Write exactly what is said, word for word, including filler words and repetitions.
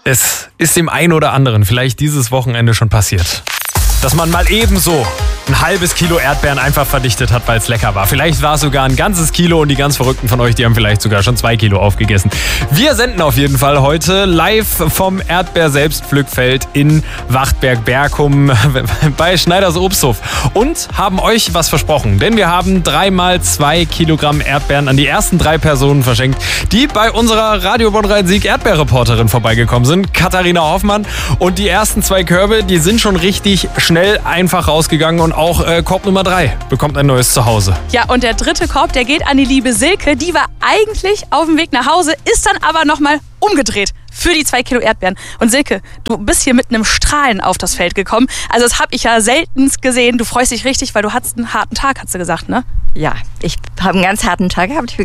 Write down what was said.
Es ist dem einen oder anderen vielleicht dieses Wochenende schon passiert, dass man mal ebenso ein halbes Kilo Erdbeeren einfach verdichtet hat, weil es lecker war. Vielleicht war es sogar ein ganzes Kilo und die ganz Verrückten von euch, die haben vielleicht sogar schon zwei Kilo aufgegessen. Wir senden auf jeden Fall heute live vom Erdbeer-Selbstpflückfeld in Wachtberg-Berkum bei Schneiders Obsthof und haben euch was versprochen, denn wir haben dreimal zwei Kilogramm Erdbeeren an die ersten drei Personen verschenkt, die bei unserer Radio Bonn-Rhein-Sieg Erdbeerreporterin vorbeigekommen sind, Katharina Hoffmann. Und die ersten zwei Körbe, die sind schon richtig schnell einfach rausgegangen und auch äh, Korb Nummer drei bekommt ein neues Zuhause. Ja, und der dritte Korb, der geht an die liebe Silke. Die war eigentlich auf dem Weg nach Hause, ist dann aber nochmal umgedreht für die zwei Kilo Erdbeeren. Und Silke, du bist hier mit einem Strahlen auf das Feld gekommen. Also das habe ich ja selten gesehen. Du freust dich richtig, weil du hattest einen harten Tag, hast du gesagt, ne? Ja, ich habe einen ganz harten Tag gehabt. Ich bin